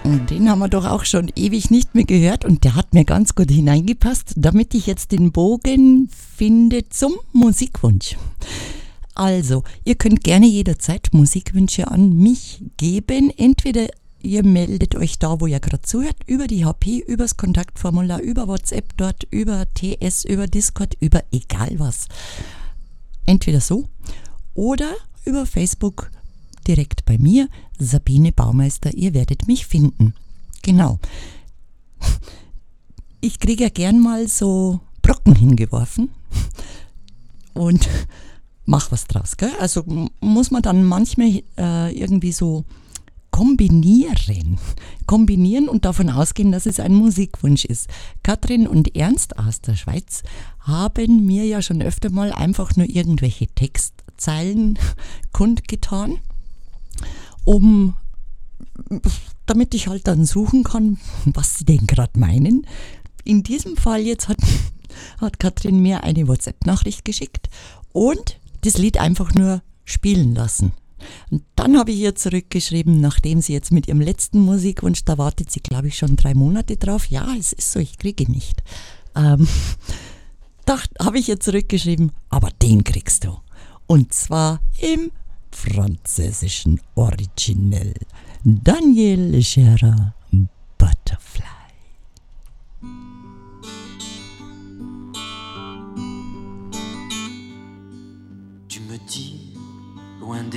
Den haben wir doch auch schon ewig nicht mehr gehört und der hat mir ganz gut hineingepasst, damit ich jetzt den Bogen finde zum Musikwunsch. Also, ihr könnt gerne jederzeit Musikwünsche an mich geben. Entweder ihr meldet euch da, wo ihr gerade zuhört, über die HP, übers Kontaktformular, über WhatsApp dort, über TS, über Discord, über egal was. Entweder so oder über Facebook direkt bei mir, Sabine Baumeister, ihr werdet mich finden. Genau. Ich kriege ja gern mal so Brocken hingeworfen und mach was draus, gell? Also muss man dann manchmal irgendwie so kombinieren und davon ausgehen, dass es ein Musikwunsch ist. Katrin und Ernst aus der Schweiz haben mir ja schon öfter mal einfach nur irgendwelche Textzeilen kundgetan, damit ich halt dann suchen kann, was sie denn gerade meinen. In diesem Fall jetzt hat Katrin mir eine WhatsApp-Nachricht geschickt und das Lied einfach nur spielen lassen. Und dann habe ich ihr zurückgeschrieben, nachdem sie jetzt mit ihrem letzten Musikwunsch, da wartet sie glaube ich schon 3 Monate drauf, ja, es ist so, ich kriege nicht. Da habe ich ihr zurückgeschrieben, aber den kriegst du. Und zwar im französischen Original. Daniel Scherer,